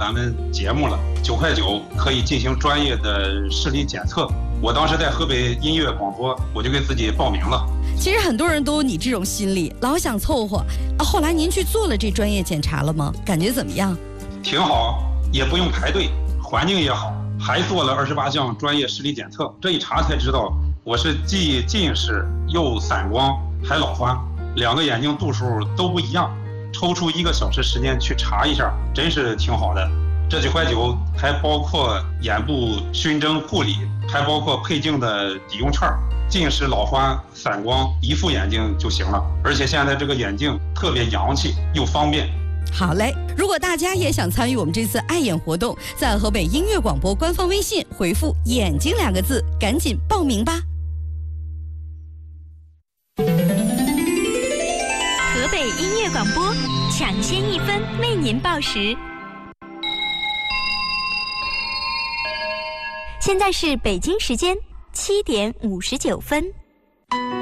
咱们节目了，9块9可以进行专业的视力检测。我当时在河北音乐广播，我就给自己报名了。 其实很多人都有你这种心理，老想凑合。后来您去做了这专业检查了吗？感觉怎么样？ 挺好，也不用排队，环境也好，还做了28项专业视力检测。这一查才知道，我是既近视又散光还老花，2个眼睛度数都不一样。抽出1个小时时间去查一下，真是挺好的。这9块9还包括眼部熏蒸护理，还包括配镜的抵用券。近视、老花、散光1副眼镜就行了，而且现在这个眼镜特别洋气又方便。 好嘞，如果大家也想参与我们这次爱眼活动，在河北音乐广播官方微信回复“眼睛”2个字，赶紧报名吧。 河北音乐广播抢先1分为您报时。现在是北京时间7点59分。